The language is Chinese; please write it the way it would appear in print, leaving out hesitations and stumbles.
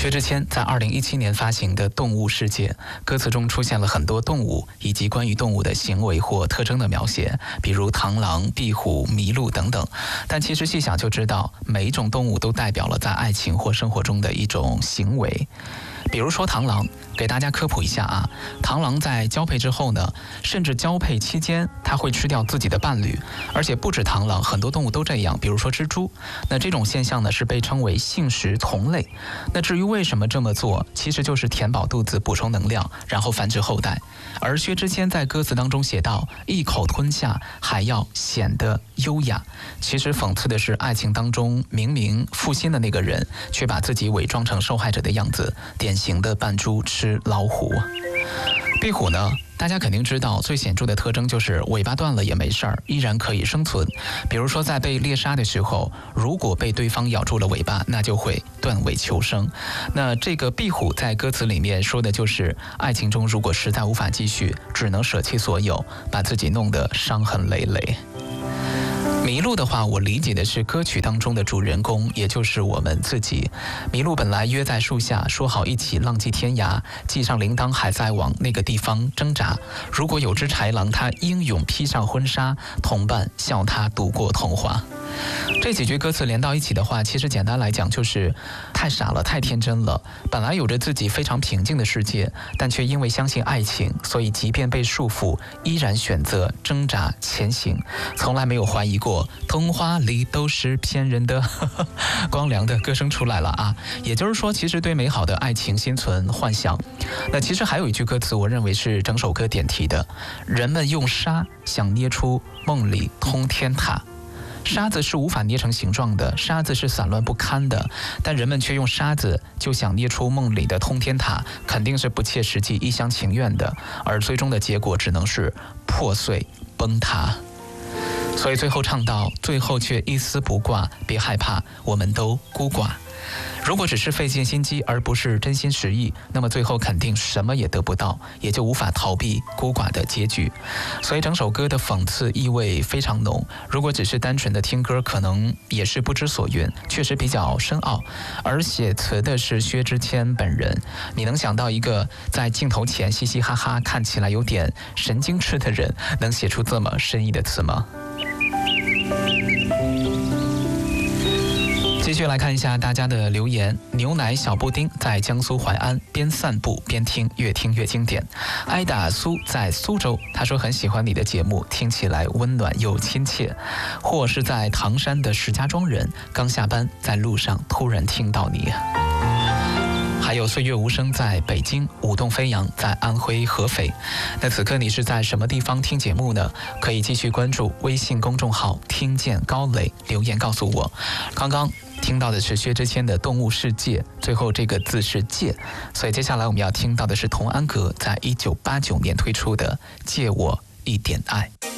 薛之谦在2017年发行的《动物世界》，歌词中出现了很多动物以及关于动物的行为或特征的描写，比如螳螂、壁虎、麋鹿等等。但其实细想就知道，每一种动物都代表了在爱情或生活中的一种行为。比如说螳螂，给大家科普一下啊，螳螂在交配之后呢，甚至交配期间，它会吃掉自己的伴侣，而且不止螳螂，很多动物都这样，比如说蜘蛛。那这种现象呢，是被称为性食同类。那至于为什么这么做，其实就是填饱肚子、补充能量，然后繁殖后代。而薛之谦在歌词当中写道：“一口吞下，还要显得优雅。”其实讽刺的是，爱情当中明明负心的那个人，却把自己伪装成受害者的样子，典型的扮猪吃老虎。壁虎呢，大家肯定知道，最显著的特征就是尾巴断了也没事儿，依然可以生存。比如说在被猎杀的时候，如果被对方咬住了尾巴，那就会断尾求生。那这个壁虎在歌词里面说的就是爱情中如果实在无法继续，只能舍弃所有，把自己弄得伤痕累累。麋鹿的话，我理解的是歌曲当中的主人公，也就是我们自己。麋鹿本来约在树下，说好一起浪迹天涯，系上铃铛还在往那个地方挣扎。如果有只豺狼，它英勇披上婚纱，同伴笑他读过童话。这几句歌词连到一起的话，其实简单来讲就是太傻了，太天真了。本来有着自己非常平静的世界，但却因为相信爱情，所以即便被束缚，依然选择挣扎前行，从来没有怀疑过童话里都是骗人的。光良的歌声出来了啊！也就是说，其实对美好的爱情心存幻想。那其实还有一句歌词，我认为是整首歌点题的：人们用沙想捏出梦里通天塔。沙子是无法捏成形状的，沙子是散乱不堪的，但人们却用沙子就想捏出梦里的通天塔，肯定是不切实际、一厢情愿的，而最终的结果只能是破碎崩塌。所以最后唱到，最后却一丝不挂，别害怕，我们都孤寡。如果只是费尽心机而不是真心实意，那么最后肯定什么也得不到，也就无法逃避孤寡的结局。所以整首歌的讽刺意味非常浓，如果只是单纯的听歌，可能也是不知所云，确实比较深奥。而写词的是薛之谦本人，你能想到一个在镜头前嘻嘻哈哈、看起来有点神经质的人，能写出这么深意的词吗？继续来看一下大家的留言。牛奶小布丁在江苏淮安边散步边听，越听越经典。艾达苏在苏州，他说很喜欢你的节目，听起来温暖又亲切。或是在唐山的石家庄人，刚下班在路上突然听到你。还有岁月无声在北京，舞动飞扬在安徽合肥。那此刻你是在什么地方听节目呢？可以继续关注微信公众号听见高磊，留言告诉我。刚刚听到的是薛之谦的《动物世界》，最后这个字是借，所以接下来我们要听到的是童安格在1989年推出的《借我一点爱》。